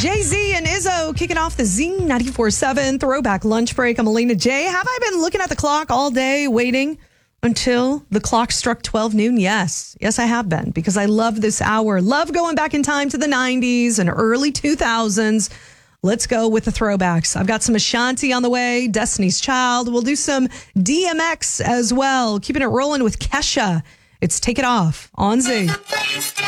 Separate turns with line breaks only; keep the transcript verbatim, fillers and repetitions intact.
Jay-Z and Izzo kicking off the Z ninety-four seven Throwback Lunch Break. I'm Alina J. Have I been looking at the clock all day waiting until the clock struck twelve noon? Yes. Yes, I have been, because I love this hour. Love going back in time to the nineties and early two thousands. Let's go with the throwbacks. I've got some Ashanti on the way, Destiny's Child. We'll do some D M X as well. Keeping it rolling with Kesha. It's Take It Off on Z.